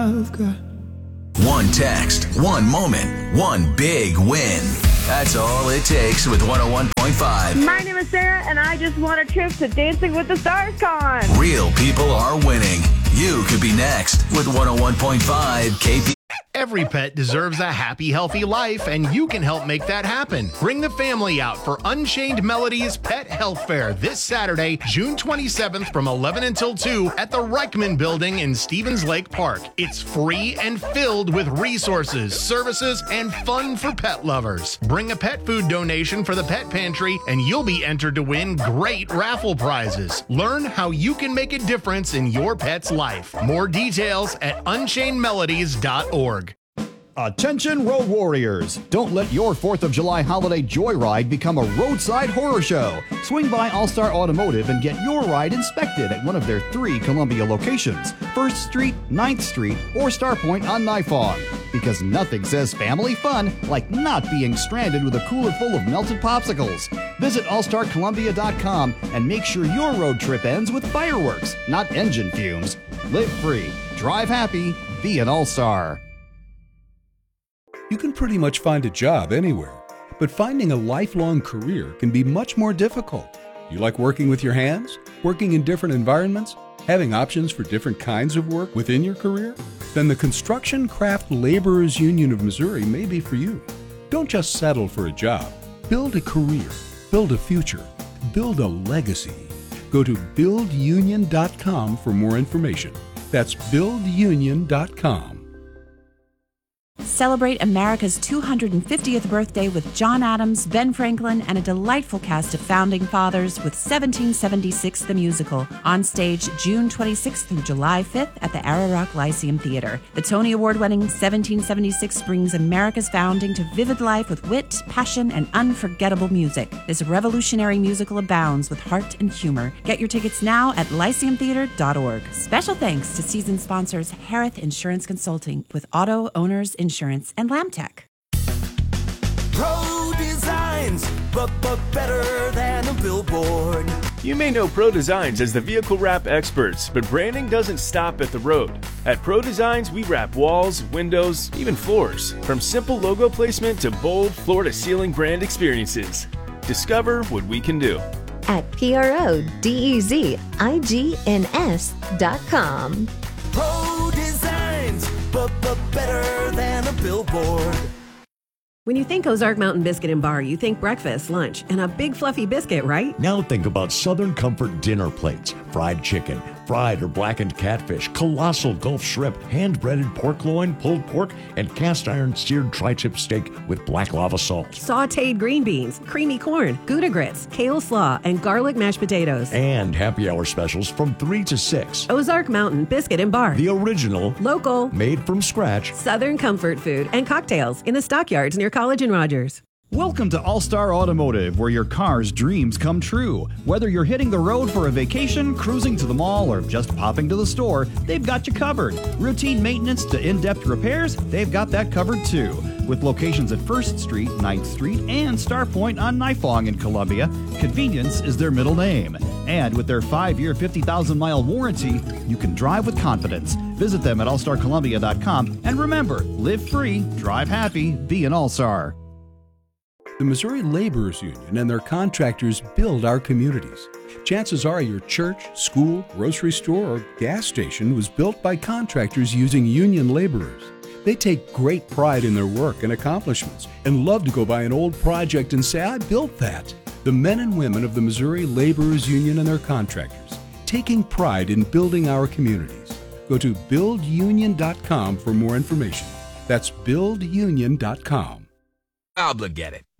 I've got. One text, one moment, one big win. That's all it takes with 101.5. My name is Sarah, and I just won a trip to Dancing with the Stars Con. Real people are winning. You could be next with 101.5 KP. Every pet deserves a happy, healthy life, and you can help make that happen. Bring the family out for Unchained Melodies Pet Health Fair this Saturday, June 27th from 11 until 2 at the Reichman Building in Stevens Lake Park. It's free and filled with resources, services, and fun for pet lovers. Bring a pet food donation for the Pet Pantry, and you'll be entered to win great raffle prizes. Learn how you can make a difference in your pet's life. More details at unchainedmelodies.org. Attention road warriors! Don't let your 4th of July holiday joyride become a roadside horror show. Swing by All-Star Automotive and get your ride inspected at one of their 3 Columbia locations, 1st Street, 9th Street, or Starpoint on Nifong. Because nothing says family fun like not being stranded with a cooler full of melted popsicles. Visit allstarcolumbia.com and make sure your road trip ends with fireworks, not engine fumes. Live free, drive happy, be an All-Star. You can pretty much find a job anywhere, but finding a lifelong career can be much more difficult. You like working with your hands? Working in different environments? Having options for different kinds of work within your career? Then the Construction Craft Laborers Union of Missouri may be for you. Don't just settle for a job. Build a career. Build a future. Build a legacy. Go to buildunion.com for more information. That's buildunion.com. Celebrate America's 250th birthday with John Adams, Ben Franklin, and a delightful cast of founding fathers with 1776 the Musical, on stage June 26th through July 5th at the Ararock Lyceum Theater. The Tony Award-winning 1776 brings America's founding to vivid life with wit, passion, and unforgettable music. This revolutionary musical abounds with heart and humor. Get your tickets now at lyceumtheater.org. Special thanks to season sponsors Harith Insurance Consulting with Auto Owners Insurance and Lamtech. Pro Designs, but better than a billboard. You may know Pro Designs as the vehicle wrap experts, but branding doesn't stop at the road. At Pro Designs, we wrap walls, windows, even floors. From simple logo placement to bold floor-to-ceiling brand experiences. Discover what we can do at PRODEZIGNS.com. Pro Designs, but better than a billboard. When you think Ozark Mountain Biscuit and Bar, you think breakfast, lunch, and a big fluffy biscuit, right? Now think about Southern Comfort dinner plates, fried chicken, fried or blackened catfish, colossal Gulf shrimp, hand-breaded pork loin, pulled pork, and cast-iron seared tri-tip steak with black lava salt. Sautéed green beans, creamy corn, Gouda grits, kale slaw, and garlic mashed potatoes. And happy hour specials from 3 to 6. Ozark Mountain Biscuit and Bar. The original, local, made from scratch, Southern Comfort food and cocktails in the stockyards near College and Rogers. Welcome to All-Star Automotive, where your car's dreams come true. Whether you're hitting the road for a vacation, cruising to the mall, or just popping to the store, they've got you covered. Routine maintenance to in-depth repairs, they've got that covered too. With locations at 1st Street, 9th Street, and Starpoint on Nifong in Columbia, convenience is their middle name. And with their 5-year, 50,000-mile warranty, you can drive with confidence. Visit them at allstarcolumbia.com, and remember, live free, drive happy, be an All-Star. The Missouri Laborers Union and their contractors build our communities. Chances are your church, school, grocery store, or gas station was built by contractors using union laborers. They take great pride in their work and accomplishments and love to go by an old project and say, I built that. The men and women of the Missouri Laborers Union and their contractors, taking pride in building our communities. Go to buildunion.com for more information. That's buildunion.com. Obligate it.